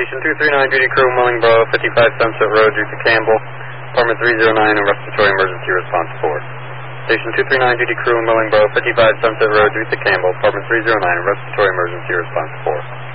Station 239, duty crew, Willingboro, 55 Sunset Road, due to Campbell, Department 309, and respiratory emergency response 4. Station 239, duty crew, Willingboro, 55 Sunset Road, due to Campbell, Department 309, and respiratory emergency response 4.